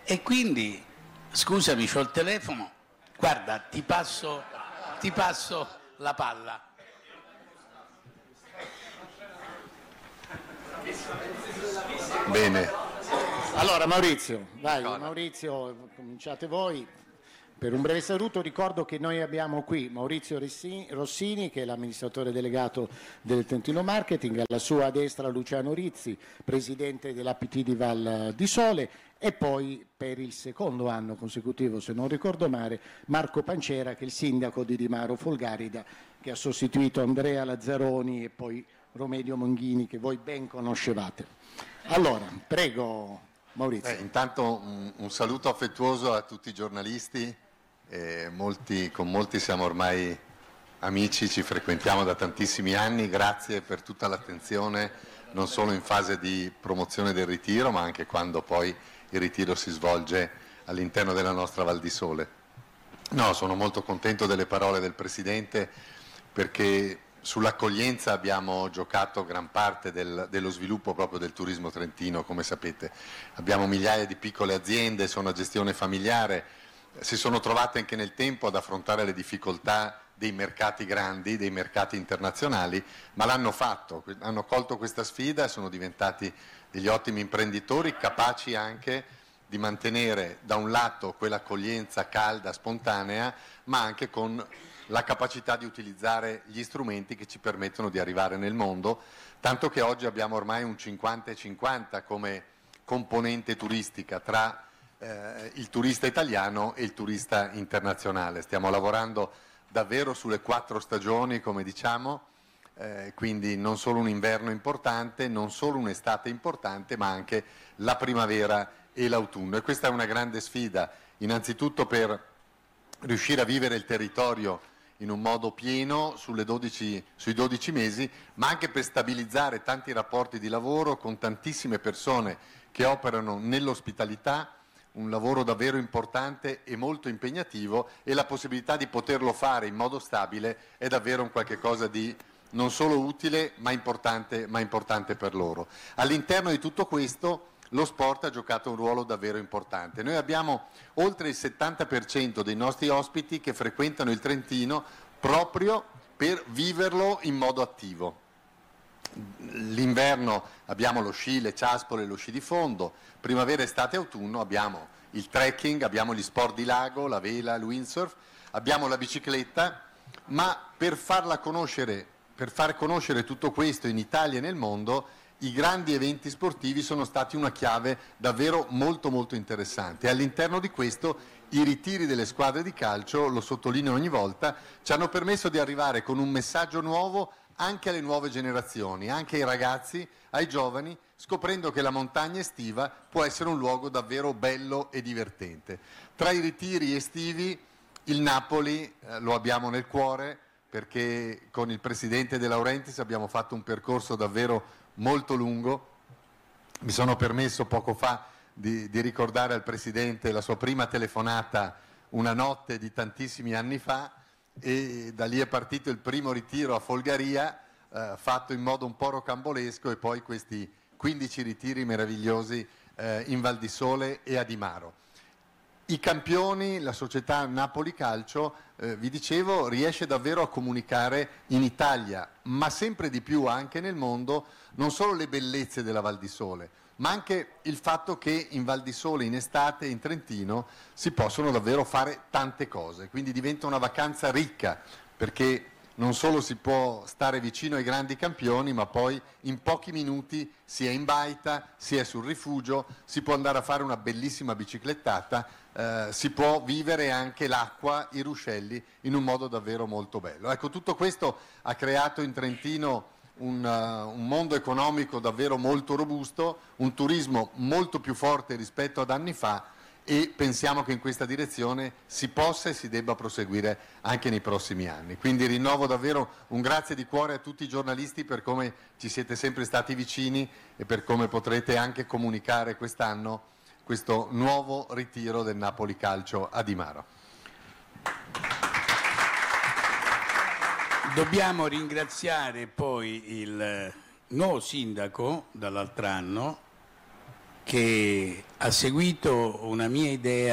E quindi, scusami, c'ho il telefono, guarda, ti passo la palla. Bene. Allora Maurizio, vai Maurizio, cominciate voi. Per un breve saluto ricordo che noi abbiamo qui Maurizio Rossini, che è l'amministratore delegato del Trentino Marketing, alla sua destra Luciano Rizzi, presidente dell'APT di Val di Sole, e poi per il secondo anno consecutivo, se non ricordo male, Marco Pancera, che è il sindaco di Dimaro Folgarida, che ha sostituito Andrea Lazzaroni e poi Romelio Monghini, che voi ben conoscevate. Allora, prego Maurizio. Intanto un saluto affettuoso a tutti i giornalisti, con molti siamo ormai amici, ci frequentiamo da tantissimi anni, grazie per tutta l'attenzione, non solo in fase di promozione del ritiro, ma anche quando poi il ritiro si svolge all'interno della nostra Val di Sole. No, sono molto contento delle parole del Presidente, perché sull'accoglienza abbiamo giocato gran parte dello sviluppo proprio del turismo trentino, come sapete. Abbiamo migliaia di piccole aziende, sono a gestione familiare, si sono trovate anche nel tempo ad affrontare le difficoltà dei mercati grandi, dei mercati internazionali, ma l'hanno fatto, hanno colto questa sfida e sono diventati degli ottimi imprenditori, capaci anche di mantenere da un lato quell'accoglienza calda, spontanea, ma anche con la capacità di utilizzare gli strumenti che ci permettono di arrivare nel mondo, tanto che oggi abbiamo ormai un 50-50 come componente turistica tra il turista italiano e il turista internazionale. Stiamo lavorando davvero sulle 4 stagioni, come diciamo, quindi non solo un inverno importante, non solo un'estate importante, ma anche la primavera e l'autunno. E questa è una grande sfida, innanzitutto per riuscire a vivere il territorio in un modo pieno sui 12 mesi, ma anche per stabilizzare tanti rapporti di lavoro con tantissime persone che operano nell'ospitalità, un lavoro davvero importante e molto impegnativo, e la possibilità di poterlo fare in modo stabile è davvero un qualche cosa di non solo utile ma importante per loro. All'interno di tutto questo lo sport ha giocato un ruolo davvero importante. Noi abbiamo oltre il 70% dei nostri ospiti che frequentano il Trentino proprio per viverlo in modo attivo. L'inverno abbiamo lo sci, le ciaspole, lo sci di fondo, primavera, estate e autunno abbiamo il trekking, abbiamo gli sport di lago, la vela, il windsurf, abbiamo la bicicletta, ma per far conoscere tutto questo in Italia e nel mondo, i grandi eventi sportivi sono stati una chiave davvero molto molto interessante. All'interno di questo i ritiri delle squadre di calcio, lo sottolineo ogni volta, ci hanno permesso di arrivare con un messaggio nuovo anche alle nuove generazioni, anche ai ragazzi, ai giovani, scoprendo che la montagna estiva può essere un luogo davvero bello e divertente. Tra i ritiri estivi il Napoli lo abbiamo nel cuore, perché con il presidente De Laurentiis abbiamo fatto un percorso davvero molto lungo. Mi sono permesso poco fa di ricordare al Presidente la sua prima telefonata una notte di tantissimi anni fa, e da lì è partito il primo ritiro a Folgaria, fatto in modo un po' rocambolesco, e poi questi 15 ritiri meravigliosi in Val di Sole e a Dimaro. I campioni, la società Napoli Calcio, vi dicevo, riesce davvero a comunicare in Italia, ma sempre di più anche nel mondo, non solo le bellezze della Val di Sole, ma anche il fatto che in Val di Sole, in estate, in Trentino, si possono davvero fare tante cose. Quindi diventa una vacanza ricca, perché non solo si può stare vicino ai grandi campioni, ma poi in pochi minuti si è in baita, si è sul rifugio, si può andare a fare una bellissima biciclettata, si può vivere anche l'acqua, i ruscelli, in un modo davvero molto bello. Ecco, tutto questo ha creato in Trentino un mondo economico davvero molto robusto, un turismo molto più forte rispetto ad anni fa, e pensiamo che in questa direzione si possa e si debba proseguire anche nei prossimi anni. Quindi rinnovo davvero un grazie di cuore a tutti i giornalisti per come ci siete sempre stati vicini e per come potrete anche comunicare quest'anno questo nuovo ritiro del Napoli Calcio a Dimaro. Dobbiamo ringraziare poi il nuovo sindaco dall'altro anno, che ha seguito una mia idea